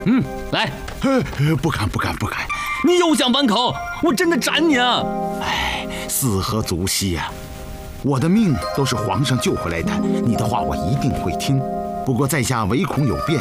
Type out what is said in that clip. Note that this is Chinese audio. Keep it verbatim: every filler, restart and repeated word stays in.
嗯，来。 呃，不敢不敢不敢！ 你又想反口，我真的斩你啊！ 哎，四河足兮呀、啊！我的命都是皇上救回来的，你的话我一定会听。不过在下唯恐有变，